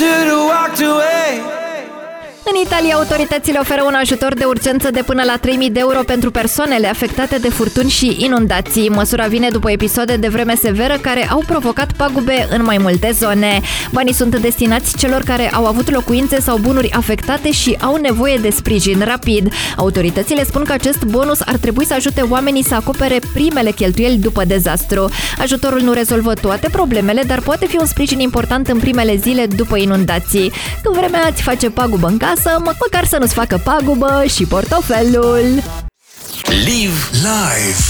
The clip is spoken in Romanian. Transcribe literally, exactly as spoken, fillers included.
should've walked away. În Italia, autoritățile oferă un ajutor de urgență de până la trei mii de euro pentru persoanele afectate de furtuni și inundații. Măsura vine după episoade de vreme severă care au provocat pagube în mai multe zone. Banii sunt destinați celor care au avut locuințe sau bunuri afectate și au nevoie de sprijin rapid. Autoritățile spun că acest bonus ar trebui să ajute oamenii să acopere primele cheltuieli după dezastru. Ajutorul nu rezolvă toate problemele, dar poate fi un sprijin important în primele zile după inundații. Când vremea îți face pagubă în casă, măcar să nu-ți facă pagubă și portofelul. Live live